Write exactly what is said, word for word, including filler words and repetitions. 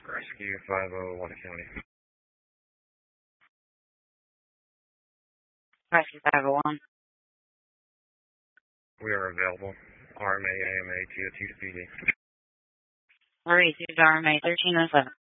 Rescue five oh one County. Rescue five oh one. We are available. R M A, A M A, T O T to P D. Received R M A thirteen oh seven.